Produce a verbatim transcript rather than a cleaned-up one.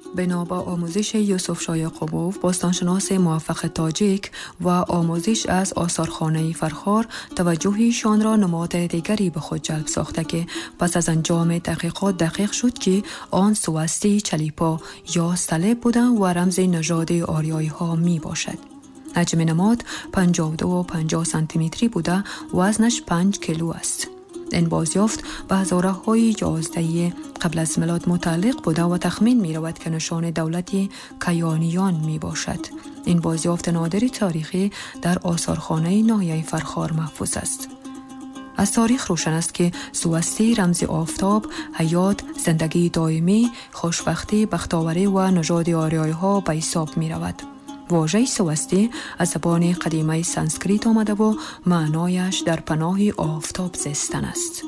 بنا به آموزش یوسف شاه یعقوبوف، باستانشناس موفق تاجیک و آموزش از آثارخانه فرخار، توجهشان را نماد دیگری به خود جلب ساخته که پس از انجام تحقیقات دقیق شد که آن سوستی چلیپا یا صلیب بوده و رمز نژاد آریایی ها می باشد. حجم نماد پنجاه و دو و پنجاه سانتی متری بوده، وزنش پنج کیلو است. این بازیافت به هزاره های یازده قبل از میلاد متعلق بوده و تخمین می رود که نشان دولت کیانیان می باشد. این بازیافت نادر تاریخی در آثارخانه ناحیه فرخار محفوظ است. از تاریخ روشن است که سوستی رمز آفتاب، حیات، زندگی دائمی، خوشبختی، بختاوری و نژاد آریایی ها به حساب می رود. واژه سوستی از زبان قدیمی سانسکریت آمده و معنایش در پناه آفتاب زیستن است.